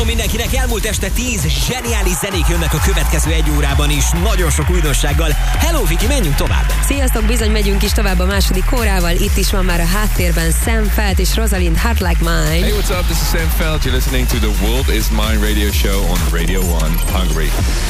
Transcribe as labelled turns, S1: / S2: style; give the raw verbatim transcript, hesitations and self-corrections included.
S1: Hello mindenkinek, elmúlt este tíz zseniális zenék jönnek a következő egy órában is, nagyon sok újdonsággal. Hello Viki, menjünk tovább!
S2: Sziasztok, bizony megyünk is tovább a második órával. Itt is van már a háttérben Sam Feldt és Rosalind Heart Like Mine.
S3: Hey, what's up? This is Sam Feldt. You're listening to the World Is Mine radio show on Radio one Hungary.